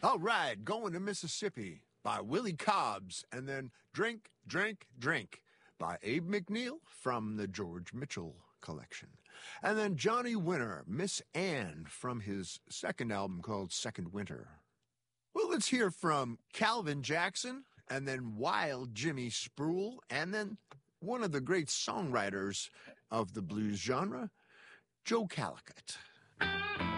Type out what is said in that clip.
All right, Going to Mississippi by Willie Cobbs, and then Drink, Drink, Drink by Abe McNeil from the George Mitchell collection. And then Johnny Winter, Miss Anne from his second album called Second Winter. Well, let's hear from Calvin Jackson, and then Wild Jimmy Spruill, and then one of the great songwriters of the blues genre, Joe Calicut.